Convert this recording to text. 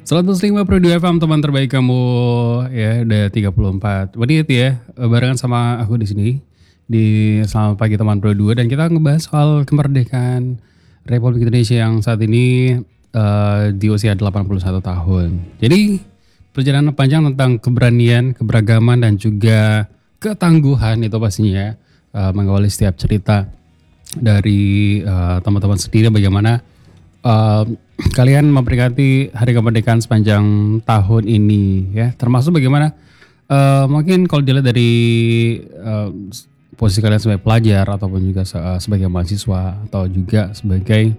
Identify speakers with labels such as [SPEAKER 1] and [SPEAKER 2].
[SPEAKER 1] 105.2 FM teman terbaik kamu ya udah 34 menit ya barengan sama aku di sini di Selamat Pagi Teman Pro 2 dan kita ngebahas soal kemerdekaan Republik Indonesia yang saat ini di usia 81 tahun. Jadi perjalanan panjang tentang keberanian, keberagaman dan juga ketangguhan itu pastinya mengawali setiap cerita dari teman-teman sendiri bagaimana kalian memperingati Hari Kemerdekaan sepanjang tahun ini ya, termasuk bagaimana mungkin kalau dilihat dari posisi kalian sebagai pelajar ataupun juga sebagai mahasiswa atau juga sebagai